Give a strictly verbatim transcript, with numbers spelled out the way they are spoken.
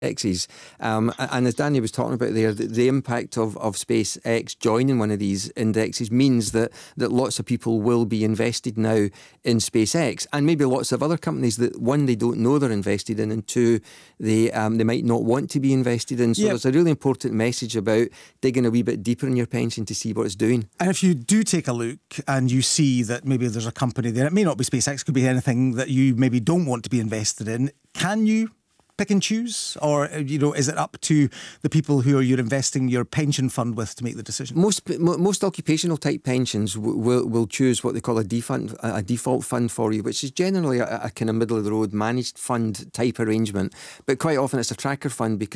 X's. Um, and as Danny was talking about there, the, the impact of, of SpaceX joining one of these indexes means that, that lots of people will be invested now in SpaceX, and maybe lots of other companies that, one, they don't know they're invested in, and two, they um, they might not want to be invested in. So yep. there's a really important message about digging a wee bit deeper in your pension to see what it's doing. And if you do take a look and you see that maybe there's a company there, it may not be SpaceX, could be anything that you maybe don't want to be invested in, can you pick and choose, or you know, is it up to the people who are you're investing your pension fund with to make the decision? Most most occupational type pensions will will choose what they call a default a default fund for you, which is generally a, a kind of middle of the road managed fund type arrangement. But quite often it's a tracker fund because